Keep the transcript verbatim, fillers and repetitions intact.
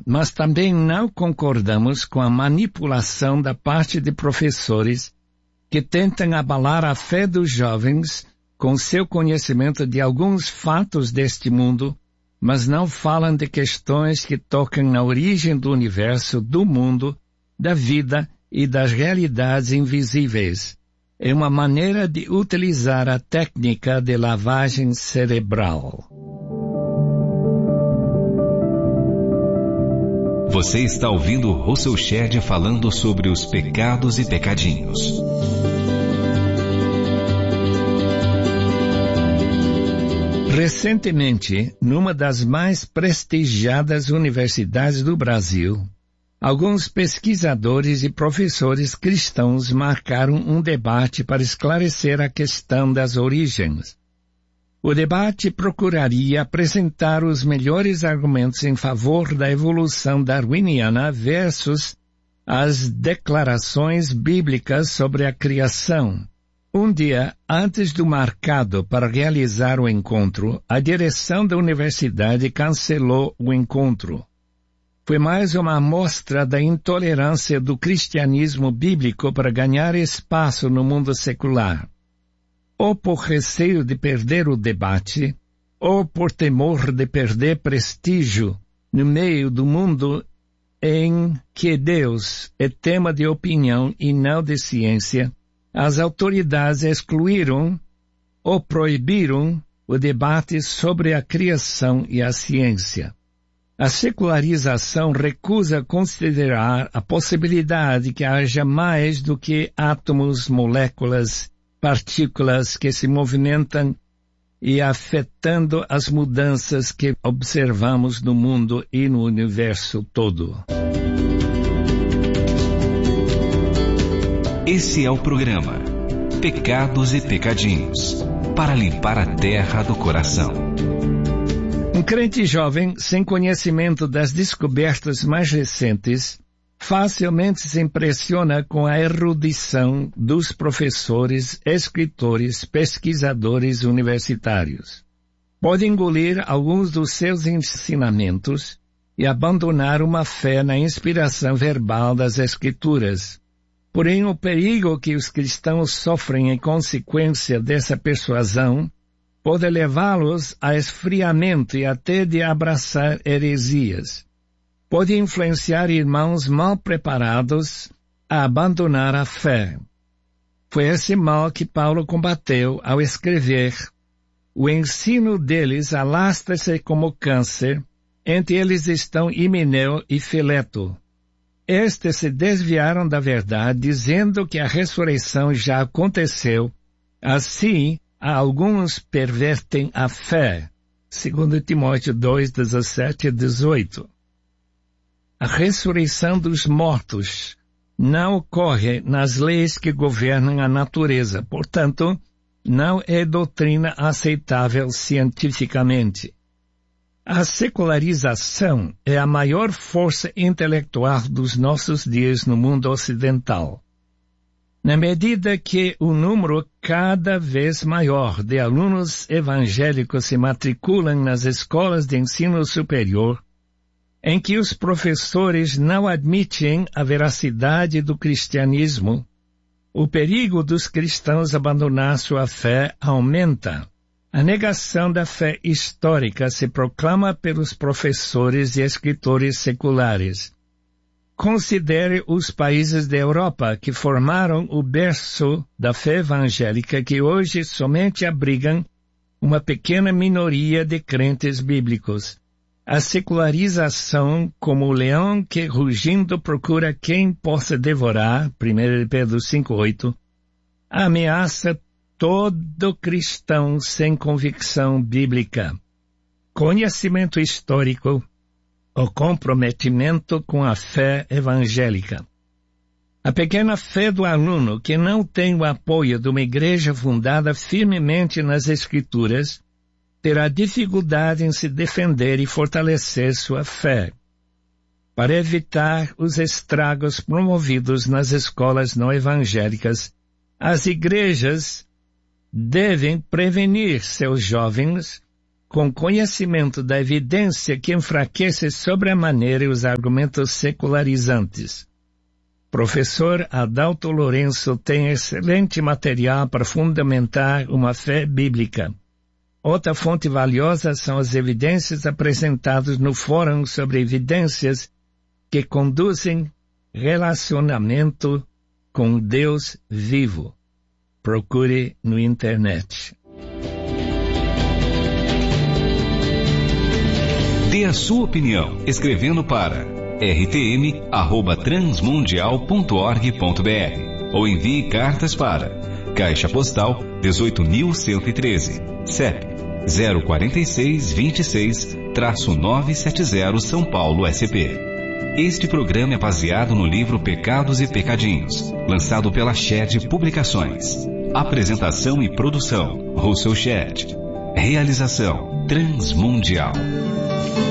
mas também não concordamos com a manipulação da parte de professores que tentam abalar a fé dos jovens com seu conhecimento de alguns fatos deste mundo, mas não falam de questões que tocam na origem do universo, do mundo, da vida e das realidades invisíveis. É uma maneira de utilizar a técnica de lavagem cerebral. Você está ouvindo Russell Shedd falando sobre os pecados e pecadinhos. Recentemente, numa das mais prestigiadas universidades do Brasil, alguns pesquisadores e professores cristãos marcaram um debate para esclarecer a questão das origens. O debate procuraria apresentar os melhores argumentos em favor da evolução darwiniana versus as declarações bíblicas sobre a criação. Um dia antes do marcado para realizar o encontro, a direção da universidade cancelou o encontro. Foi mais uma amostra da intolerância do cristianismo bíblico para ganhar espaço no mundo secular. Ou por receio de perder o debate, ou por temor de perder prestígio no meio do mundo em que Deus é tema de opinião e não de ciência, as autoridades excluíram ou proibiram o debate sobre a criação e a ciência. A secularização recusa considerar a possibilidade que haja mais do que átomos, moléculas, partículas que se movimentam e afetando as mudanças que observamos no mundo e no universo todo. Esse é o programa Pecados e Pecadinhos, para limpar a terra do coração. Um crente jovem, sem conhecimento das descobertas mais recentes, facilmente se impressiona com a erudição dos professores, escritores, pesquisadores universitários. Pode engolir alguns dos seus ensinamentos e abandonar uma fé na inspiração verbal das Escrituras. Porém, o perigo que os cristãos sofrem em consequência dessa persuasão pode levá-los a esfriamento e até de abraçar heresias. Pode influenciar irmãos mal preparados a abandonar a fé. Foi esse mal que Paulo combateu ao escrever: o ensino deles alastra-se como câncer, entre eles estão Himeneu e Fileto. Estes se desviaram da verdade, dizendo que a ressurreição já aconteceu. Assim, alguns pervertem a fé. Segundo Timóteo dois, dezessete e dezoito. A ressurreição dos mortos não ocorre nas leis que governam a natureza. Portanto, não é doutrina aceitável cientificamente. A secularização é a maior força intelectual dos nossos dias no mundo ocidental. Na medida que o número cada vez maior de alunos evangélicos se matriculam nas escolas de ensino superior, em que os professores não admitem a veracidade do cristianismo, o perigo dos cristãos abandonar sua fé aumenta. A negação da fé histórica se proclama pelos professores e escritores seculares. Considere os países da Europa que formaram o berço da fé evangélica, que hoje somente abrigam uma pequena minoria de crentes bíblicos. A secularização, como o leão que rugindo procura quem possa devorar, primeiro Pedro cinco, oito, ameaça todo cristão sem convicção bíblica. Conhecimento histórico, o comprometimento com a fé evangélica. A pequena fé do aluno que não tem o apoio de uma igreja fundada firmemente nas Escrituras terá dificuldade em se defender e fortalecer sua fé. Para evitar os estragos promovidos nas escolas não evangélicas, as igrejas devem prevenir seus jovens com conhecimento da evidência que enfraquece sobremaneira os argumentos secularizantes. Professor Adalto Lourenço tem excelente material para fundamentar uma fé bíblica. Outra fonte valiosa são as evidências apresentadas no Fórum sobre Evidências que conduzem relacionamento com Deus vivo. Procure no internet. Dê a sua opinião escrevendo para r t m arroba transmundial ponto org ponto b r ou envie cartas para Caixa Postal dezoito mil cento e treze, C E P zero quatro seis dois seis, nove sete zero, São Paulo, S P. Este programa é baseado no livro Pecados e Pecadinhos, lançado pela Shed Publicações. Apresentação e produção, Russell Shed. Realização, Transmundial.